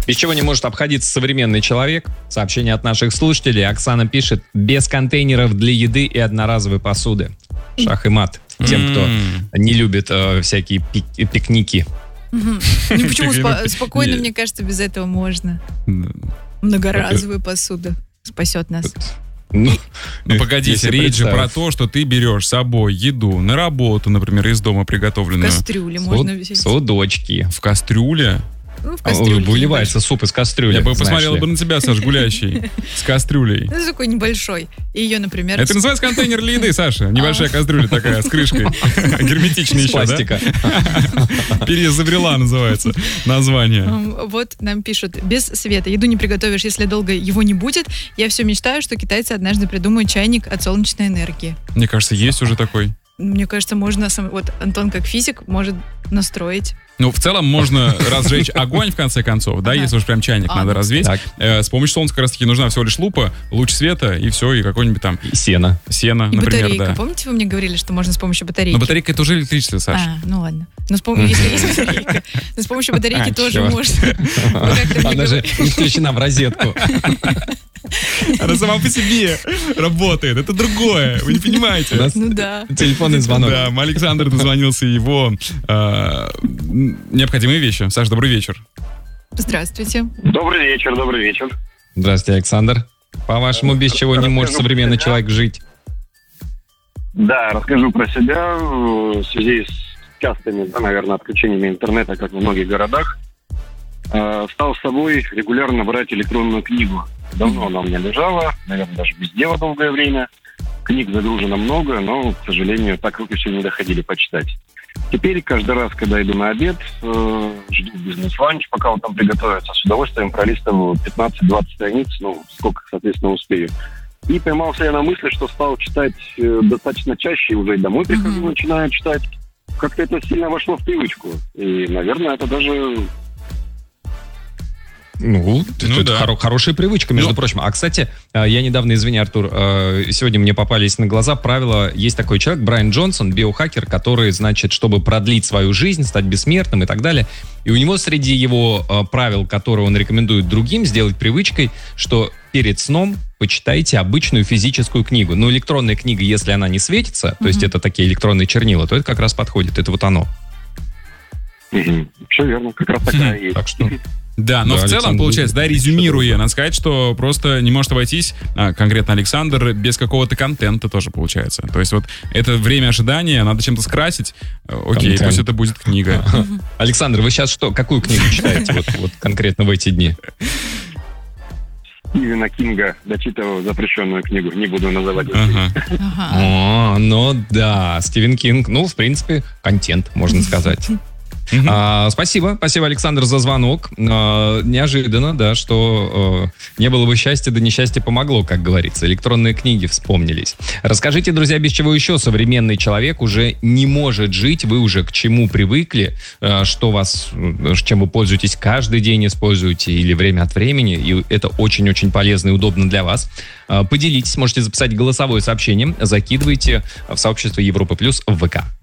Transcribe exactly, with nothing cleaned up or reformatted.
Без чего не может обходиться современный человек? Сообщение от наших слушателей. Оксана пишет: без контейнеров для еды и одноразовой посуды. Шах и мат тем, кто не любит э, всякие пик- пикники. Ну почему спо- спокойно, мне кажется, без этого можно. Многоразовая посуда спасет нас. Ну, ну погодите, речь же про то, что ты берешь с собой еду на работу, например, из дома приготовленную. В кастрюле можно взять. Судочки. В кастрюле? Ну, в кастрюле. Выливается суп из кастрюли. Я бы посмотрел бы на тебя, Саш, гуляющий с кастрюлей. Ну, такой небольшой. И ее, например... Это называется контейнер для еды, Саша. Небольшая кастрюля такая, с крышкой. Герметичная еще, да? Пластика. Переизобрела называется название. Вот нам пишут: без света еду не приготовишь, если долго его не будет. Я все мечтаю, что китайцы однажды придумают чайник от солнечной энергии. Мне кажется, есть уже такой. Мне кажется, можно... Вот Антон, как физик, может настроить. Ну, в целом можно разжечь огонь, в конце концов, да, ага. если уж прям чайник а, надо развеять. Э, с помощью солнца как раз-таки нужна всего лишь лупа, луч света, и все, и какой-нибудь там... И сено. Сено, и например, батарейка. Да. Помните, вы мне говорили, что можно с помощью батарейки? Но батарейка — это уже электричество, Саша. А, ну ладно. Но с, пом- если есть батарейка, но с помощью батарейки а, тоже черт. можно. Она же не включена в розетку. Она сама по себе работает. Это другое. Вы не понимаете. Ну да. Телефонный звонок. Да, Александр дозвонился, его э, необходимые вещи. Саш, добрый вечер. Здравствуйте. Добрый вечер, добрый вечер. Здравствуйте, Александр. По-вашему, без чего не может современный человек жить? Да, расскажу про себя. В связи с частыми, да, наверное, отключениями интернета, как во многих городах, э, стал с собой регулярно брать электронную книгу. Давно она у меня лежала, наверное, даже без дела долгое время. Книг загружено много, но, к сожалению, так руки все не доходили почитать. Теперь каждый раз, когда иду на обед, э, жду бизнес-ланч, пока он там приготовится, с удовольствием пролистываю пятнадцать-двадцать страниц, ну, сколько, соответственно, успею. И поймался я на мысли, что стал читать э, достаточно чаще, уже и домой прихожу, mm-hmm. начинаю читать. Как-то это сильно вошло в привычку. И, наверное, это даже... Ну, ну это да. хоро- хорошая привычка, между ну. прочим. А, кстати, я недавно, извини, Артур, сегодня мне попались на глаза правила. Есть такой человек, Брайан Джонсон, биохакер, который, значит, чтобы продлить свою жизнь, стать бессмертным и так далее. И у него среди его правил, которые он рекомендует другим сделать привычкой, что перед сном почитайте обычную физическую книгу. Но электронная книга, если она не светится, mm-hmm. то есть это такие электронные чернила, то это как раз подходит. Это вот оно. Mm-hmm. Все верно, как раз такая и есть. Так что... Да, но да, в целом, Александр, получается, да, резюмируя, надо сказать, что просто не может обойтись, а, конкретно Александр, без какого-то контента тоже получается. То есть вот это время ожидания, надо чем-то скрасить. Окей, Контент. Пусть это будет книга. Александр, вы сейчас что, какую книгу читаете вот, вот конкретно в эти дни? Стивена Кинга, дочитывал запрещенную книгу, не буду называть. Ага. Ага. О, ну да, Стивен Кинг, ну, в принципе, контент, можно сказать. Uh-huh. А, спасибо, спасибо, Александр, за звонок. А, неожиданно, да, что а, не было бы счастья, да несчастье помогло, как говорится. Электронные книги вспомнились. Расскажите, друзья, без чего еще современный человек уже не может жить, вы уже к чему привыкли, а, что вас, чем вы пользуетесь каждый день, используете или время от времени, и это очень-очень полезно и удобно для вас. А, поделитесь, можете записать голосовое сообщение, закидывайте в сообщество Европа Плюс в ВК.